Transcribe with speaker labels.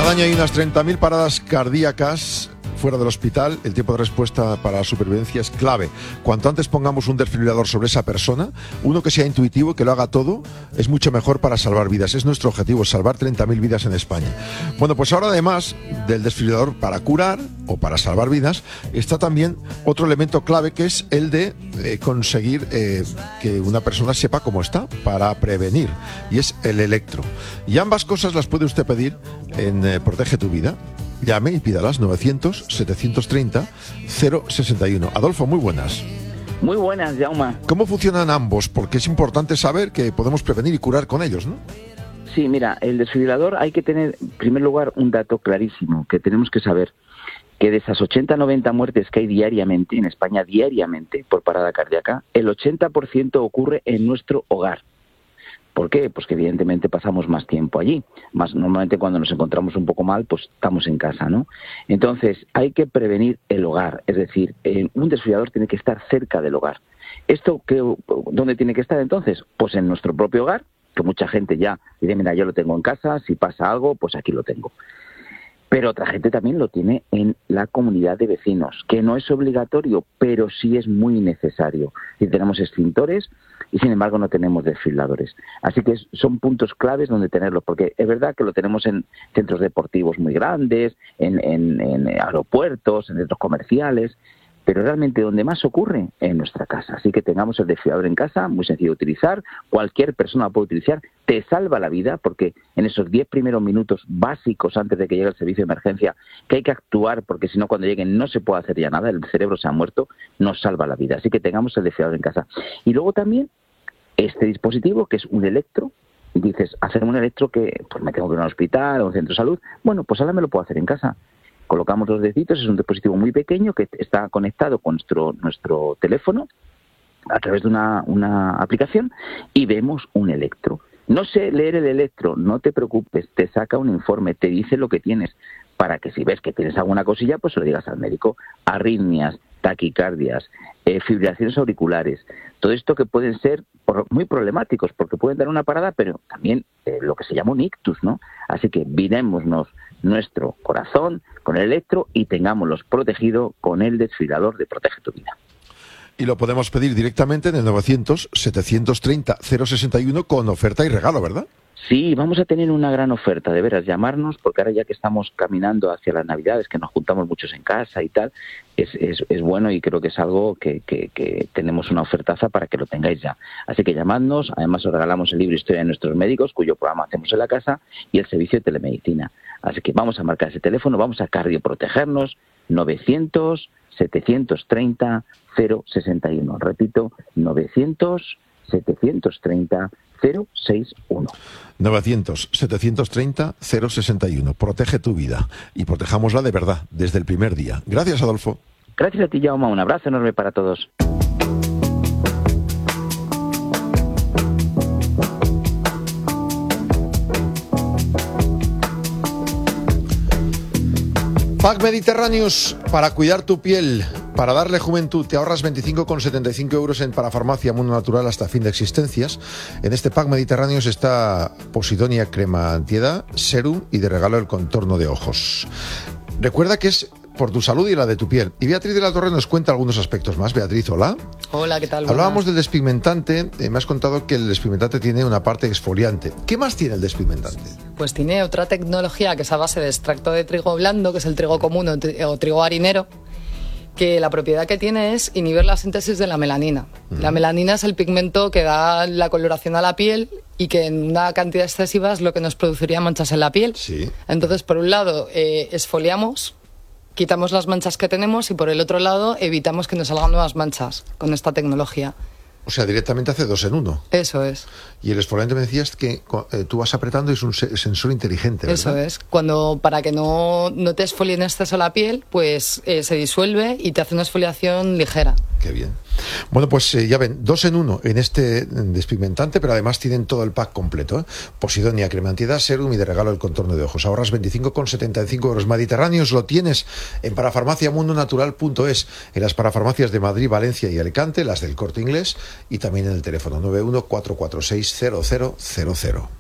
Speaker 1: Cada año hay unas 30.000 paradas cardíacas fuera del hospital. El tiempo de respuesta para la supervivencia es clave. Cuanto antes pongamos un desfibrilador sobre esa persona, uno que sea intuitivo, que lo haga todo, es mucho mejor para salvar vidas. Es nuestro objetivo, salvar 30.000 vidas en España. Bueno, pues ahora además del desfibrilador para curar o para salvar vidas, está también otro elemento clave, que es el de conseguir que una persona sepa cómo está, para prevenir, y es el electro. Y ambas cosas las puede usted pedir en Protege tu Vida. Llame y pídalas, 900-730-061. Adolfo, muy buenas.
Speaker 2: Muy buenas, Jaume.
Speaker 1: ¿Cómo funcionan ambos? Porque es importante saber que podemos prevenir y curar con ellos, ¿no?
Speaker 2: Sí, mira, el desfibrilador hay que tener, en primer lugar, un dato clarísimo, que tenemos que saber que de esas 80-90 muertes que hay diariamente, en España diariamente, por parada cardíaca, el 80% ocurre en nuestro hogar. ¿Por qué? Pues que evidentemente pasamos más tiempo allí. Más normalmente cuando nos encontramos un poco mal, pues estamos en casa, ¿no? Entonces, hay que prevenir el hogar. Es decir, un desfibrilador tiene que estar cerca del hogar. ¿Dónde tiene que estar entonces? Pues en nuestro propio hogar, que mucha gente ya dice, mira, yo lo tengo en casa, si pasa algo, pues aquí lo tengo. Pero otra gente también lo tiene en la comunidad de vecinos, que no es obligatorio, pero sí es muy necesario. Y tenemos extintores y, sin embargo, no tenemos desfibriladores. Así que son puntos claves donde tenerlo, porque es verdad que lo tenemos en centros deportivos muy grandes, en aeropuertos, en centros comerciales, pero realmente donde más ocurre en nuestra casa. Así que tengamos el desfibrilador en casa, muy sencillo de utilizar, cualquier persona lo puede utilizar, te salva la vida, porque en esos 10 primeros minutos básicos antes de que llegue el servicio de emergencia, que hay que actuar, porque si no cuando lleguen no se puede hacer ya nada, el cerebro se ha muerto, nos salva la vida. Así que tengamos el desfibrilador en casa. Y luego también este dispositivo, que es un electro, y dices, hacer un electro que pues me tengo que ir a un hospital o a un centro de salud, bueno, pues ahora me lo puedo hacer en casa. Colocamos los deditos, es un dispositivo muy pequeño que está conectado con nuestro teléfono a través de una aplicación y vemos un electro. No sé leer el electro, no te preocupes, te saca un informe, te dice lo que tienes, para que si ves que tienes alguna cosilla, pues se lo digas al médico. Arritmias, taquicardias, fibrilaciones auriculares, todo esto que pueden ser muy problemáticos porque pueden dar una parada, pero también lo que se llama un ictus, ¿no? Así que vidémonos nuestro corazón con el electro y tengámoslos protegido con el desfibrilador de Protege tu Vida.
Speaker 1: Y lo podemos pedir directamente en el 900-730-061 con oferta y regalo, ¿verdad?
Speaker 2: Sí, vamos a tener una gran oferta, de veras, llamarnos, porque ahora ya que estamos caminando hacia las Navidades, que nos juntamos muchos en casa y tal, es bueno y creo que es algo que tenemos una ofertaza para que lo tengáis ya. Así que llamadnos, además os regalamos el libro Historia de nuestros médicos, cuyo programa hacemos en la casa, y el servicio de telemedicina. Así que vamos a marcar ese teléfono, vamos a cardioprotegernos, 900-730-061. Repito, 900-730-061.
Speaker 1: 900-730-061. Protege tu vida y protejámosla de verdad desde el primer día. Gracias, Adolfo.
Speaker 2: Gracias a ti, Jaume. Un abrazo enorme para todos.
Speaker 1: Pack Mediterráneos para cuidar tu piel, para darle juventud. Te ahorras 25,75 euros en Parafarmacia Mundo Natural hasta fin de existencias. En este Pack Mediterráneos está Posidonia crema antiedad, serum y de regalo el contorno de ojos. Recuerda que es por tu salud y la de tu piel. Y Beatriz de la Torre nos cuenta algunos aspectos más. Beatriz, hola.
Speaker 3: Hola, ¿qué tal?
Speaker 1: Hablábamos del despigmentante. Me has contado que el despigmentante tiene una parte exfoliante. ¿Qué más tiene el despigmentante?
Speaker 3: Pues tiene otra tecnología que es a base de extracto de trigo blando, que es el trigo común o trigo harinero, que la propiedad que tiene es inhibir la síntesis de la melanina. La melanina es el pigmento que da la coloración a la piel y que en una cantidad excesiva es lo que nos produciría manchas en la piel.
Speaker 1: Sí.
Speaker 3: Entonces, por un lado, exfoliamos, quitamos las manchas que tenemos y por el otro lado evitamos que nos salgan nuevas manchas con esta tecnología.
Speaker 1: O sea, directamente hace 2 en 1.
Speaker 3: Eso es.
Speaker 1: Y el exfoliante me decías que tú vas apretando y es un sensor inteligente, ¿verdad?
Speaker 3: Eso es. Para que no te exfolie en exceso la piel, pues se disuelve y te hace una exfoliación ligera.
Speaker 1: Qué bien. Bueno, pues ya ven, 2 en 1 en este despigmentante, pero además tienen todo el pack completo, ¿eh? Posidonia, crema antiedad, serum y de regalo el contorno de ojos. Ahorras 25,75 euros. Mediterráneos lo tienes en parafarmaciamundonatural.es, en las parafarmacias de Madrid, Valencia y Alicante, las del Corte Inglés, y también en el teléfono 91 446 0000.